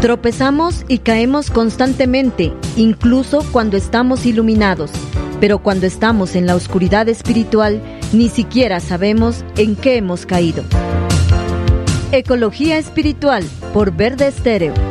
Tropezamos y caemos constantemente, incluso cuando estamos iluminados, pero cuando estamos en la oscuridad espiritual, ni siquiera sabemos en qué hemos caído. Ecología Espiritual por Verde Estéreo.